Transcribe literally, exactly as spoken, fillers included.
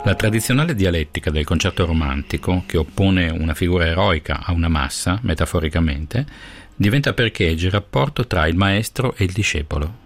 La tradizionale dialettica del concerto romantico, che oppone una figura eroica a una massa, metaforicamente, diventa perché il rapporto tra il maestro e il discepolo.